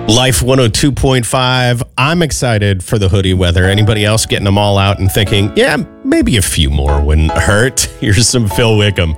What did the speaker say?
Life 102.5. I'm excited for the hoodie weather. Anybody else getting them all out and thinking, yeah, maybe a few more wouldn't hurt? Here's some Phil Wickham.